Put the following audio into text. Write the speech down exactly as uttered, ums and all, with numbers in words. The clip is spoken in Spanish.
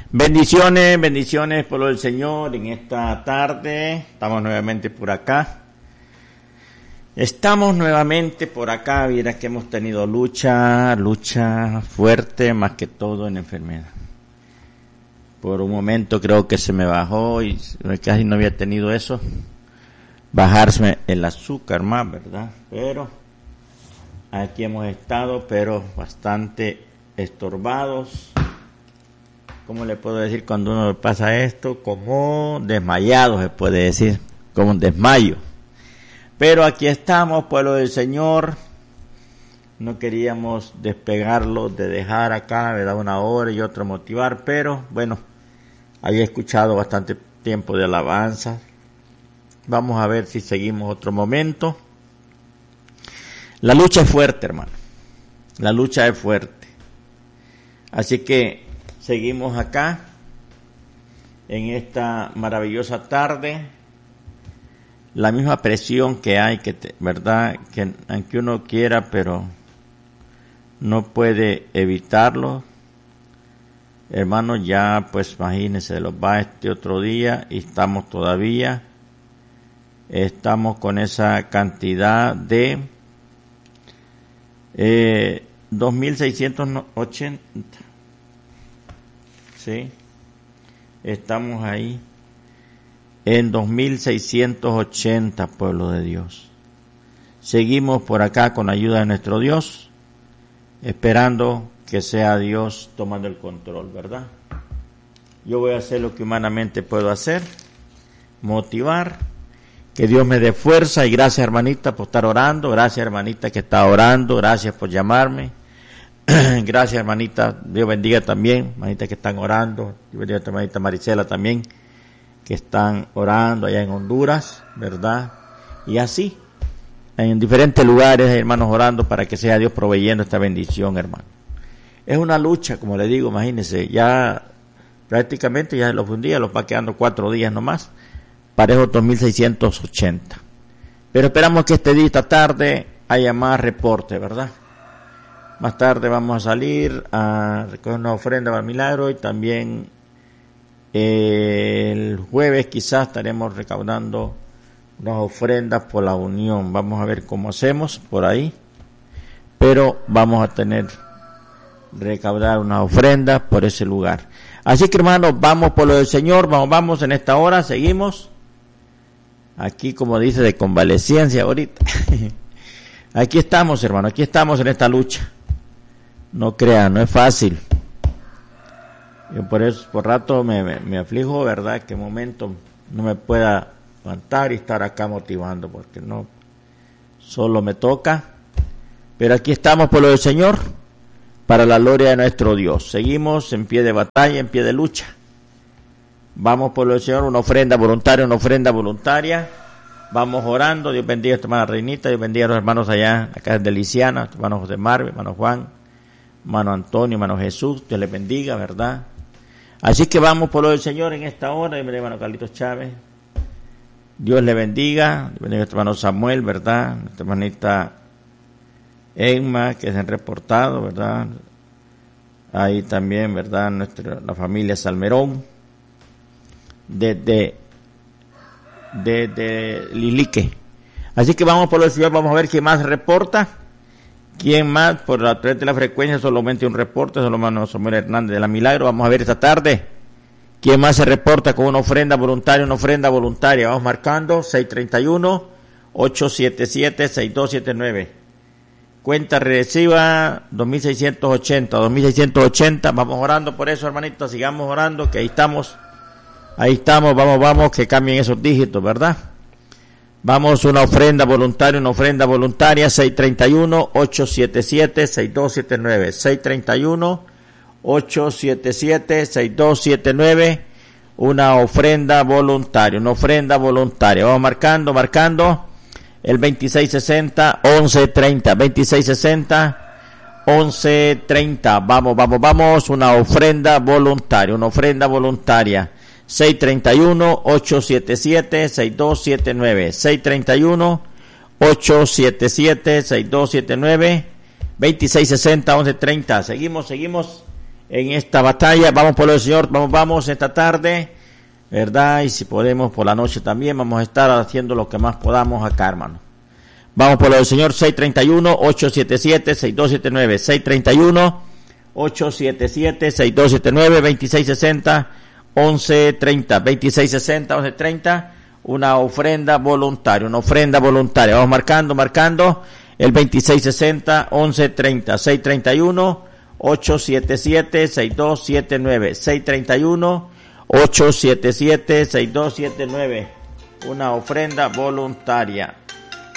Bendiciones, bendiciones por lo del Señor en esta tarde. Estamos nuevamente por acá. Estamos nuevamente por acá. Mira que hemos tenido lucha, lucha fuerte, más que todo en enfermedad. Por un momento creo que se me bajó y casi no había tenido eso. Bajarse el azúcar más, ¿verdad? Pero aquí hemos estado, pero bastante estorbados. ¿Cómo le puedo decir cuando uno pasa esto? Como desmayado se puede decir, como un desmayo. Pero aquí estamos, pueblo del Señor. No queríamos despegarlo, de dejar acá, ¿verdad? Una hora y otra motivar, pero bueno, había escuchado bastante tiempo de alabanza. Vamos a ver si seguimos otro momento. La lucha es fuerte, hermano. La lucha es fuerte. Así que seguimos acá en esta maravillosa tarde. La misma presión que hay, que te, verdad, que aunque uno quiera, pero no puede evitarlo. Hermano, ya pues imagínense, los va este otro día y estamos todavía, estamos con esa cantidad de eh, dos mil seiscientos ochenta. Sí, estamos ahí en dos mil seiscientos ochenta, pueblo de Dios. Seguimos por acá con la ayuda de nuestro Dios, esperando que sea Dios tomando el control, ¿verdad? Yo voy a hacer lo que humanamente puedo hacer, motivar, que Dios me dé fuerza, y gracias, hermanita, por estar orando, gracias, hermanita, que está orando, gracias por llamarme. Gracias, hermanita, Dios bendiga también, hermanita que están orando, Dios bendiga a tu hermanita Marisela también, que están orando allá en Honduras, ¿verdad? Y así, en diferentes lugares hay hermanos orando para que sea Dios proveyendo esta bendición, hermano. Es una lucha, como le digo, imagínense, ya prácticamente ya los un día, los va quedando cuatro días nomás, para esos dos mil seiscientos ochenta. Pero esperamos que este día, esta tarde, haya más reporte, ¿verdad? Más tarde vamos a salir a recoger una ofrenda para el milagro y también eh, el jueves quizás estaremos recaudando unas ofrendas por la unión. Vamos a ver cómo hacemos por ahí, pero vamos a tener recaudar unas ofrendas por ese lugar. Así que, hermanos, vamos por lo del Señor, vamos, vamos en esta hora, seguimos aquí, como dice, de convalecencia ahorita. Aquí estamos, hermano, aquí estamos en esta lucha. No crean, no es fácil. Yo por eso, por rato me, me, me aflijo, ¿verdad? Que momento no me pueda levantar y estar acá motivando, porque no, solo me toca. Pero aquí estamos por lo del Señor, para la gloria de nuestro Dios. Seguimos en pie de batalla, en pie de lucha. Vamos por lo del Señor, una ofrenda voluntaria, una ofrenda voluntaria. Vamos orando. Dios bendiga a tu hermana Reinita, Dios bendiga a los hermanos allá, acá de Lisiana, hermano José Marve, hermano Juan, hermano Antonio, hermano Jesús, Dios les bendiga, ¿verdad? Así que vamos por lo del Señor en esta hora. Dios bendiga a hermano Carlitos Chávez, Dios le bendiga. Dios bendiga a nuestro hermano Samuel, ¿verdad? Nuestra hermanita Emma, que se han reportado, ¿verdad? Ahí también, ¿verdad? Nuestra, la familia Salmerón, desde de, de Lilique. Así que vamos por lo del Señor, vamos a ver quién más reporta. ¿Quién más? Por la través de la frecuencia, solamente un reporte, solo hermano Samuel Hernández de la Milagro. Vamos a ver esta tarde quién más se reporta con una ofrenda voluntaria, una ofrenda voluntaria. Vamos marcando seis tres uno, ocho siete siete, seis dos siete nueve. Cuenta regresiva dos mil seiscientos ochenta, dos mil seiscientos ochenta. Vamos orando por eso, hermanitos, sigamos orando, que ahí estamos, ahí estamos, vamos, vamos, que cambien esos dígitos, ¿verdad? Vamos, una ofrenda voluntaria, una ofrenda voluntaria, seis tres uno, ocho siete siete, seis dos siete nueve, seis tres uno, ocho siete siete, seis dos siete nueve, una ofrenda voluntaria, una ofrenda voluntaria. Vamos marcando, marcando, el veintiséis sesenta, once treinta, veintiséis sesenta, once treinta, vamos, vamos, vamos, una ofrenda voluntaria, una ofrenda voluntaria. seis tres uno, ocho siete siete, seis dos siete nueve, seis tres uno, ocho siete siete, seis dos siete nueve, veintiséis sesenta, once treinta. Seguimos, seguimos en esta batalla. Vamos por el Señor, vamos, vamos esta tarde, ¿verdad? Y si podemos por la noche también, vamos a estar haciendo lo que más podamos acá, hermano. Vamos por lo del Señor. Seis treinta y uno, ocho siete siete, seis dos siete nueve, seis treinta y uno, ocho siete siete, seis dos siete nueve, veintiséis sesenta, once treinta, veintiséis sesenta, once treinta, una ofrenda voluntaria, una ofrenda voluntaria. Vamos marcando, marcando el veintiséis sesenta, once treinta, seis treinta y uno, ocho siete siete, seis dos siete nueve, seis treinta y uno, ocho siete siete, seis dos siete nueve, una ofrenda voluntaria.